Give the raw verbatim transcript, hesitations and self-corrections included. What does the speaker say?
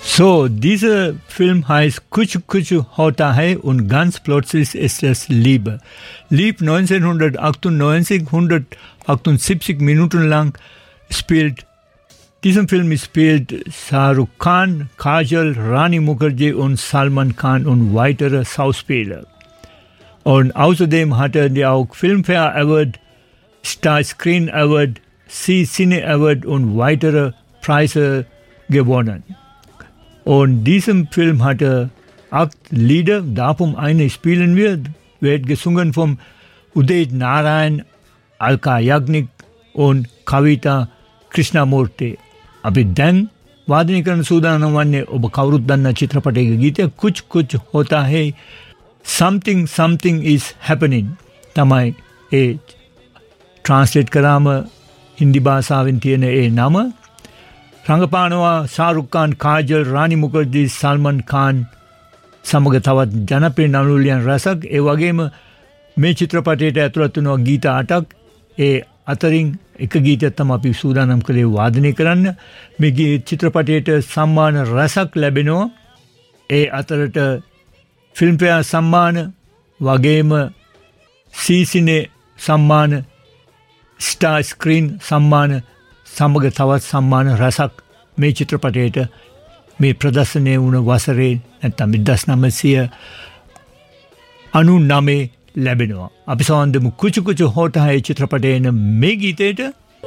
So, dieser Film heißt Kuch Kuch Hota Hai und ganz plötzlich ist es Liebe. Lieb neunzehnhundertachtundneunzig, hundertachtundsiebzig Minuten lang spielt, diesen Film spielt Shah Rukh Khan, Kajol, Rani Mukherjee und Salman Khan und weitere Schauspieler. Und außerdem hatte er auch Filmfare Award, Star Screen Award, Sea Cine Award und weitere Preise gewonnen. Und diesem Film hatte acht Lieder, davon eine spielen wir, wird gesungen vom Udit Narayan, Alka Yagnik und Kavita Krishnamurti. අපි දැන් වාදනය කරන සූදානම් වන්නේ ඔබ කවුරුත් දන්නා චිත්‍රපටයක ගීතය කුච් කුච් හොතා හේ something something is happening තමයි ඒ ට්‍රාන්ස්ලේට් කරාම හින්දි භාෂාවෙන් තියෙන ඒ නම. රංගපානවා ශාරුක් ખાન, කාජල්, රානි මුකර්ජී, සල්මන් ખાન සමග තවත් ජනප්‍රිය නළුලියන් රසක්. ඒ වගේම මේ චිත්‍රපටයට ඇතුළත් වෙනවා ගීත අටක්. ඒ අතරින් එක ගීතයක් තමයි අපි සූදානම් කළේ වාදනය කරන්න. මේ චිත්‍රපටයට සම්මාන රසක් ලැබෙනවා. ඒ අතරට ෆිල්ම්ෆෙයාර් සම්මාන වගේම සී සිනේ සම්මාන, ස්ටාර් ස්ක්‍රීන් සම්මාන සමග තවත් සම්මාන රසක් මේ චිත්‍රපටයට මේ ප්‍රදර්ශනය වුණ වසරේ නැත්නම් දෙදාස් නවසිය අනූනවය ලැබෙනවා. අපි සවන්දමු කුචු කුචු හොටා හේ චිත්‍රපටයේන මේ ගීතයට